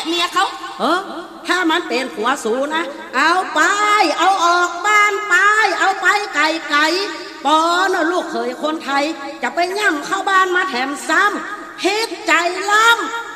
เมียเขาถ้ามันเป็นผัวสูนะเอาไปเอาออกบ้านไปเอาไปไก่ปอนะลูกเคยคนไทยจะไปย่ำเข้าบ้านมาแถมซ้ำเฮ็ดใจล้ำ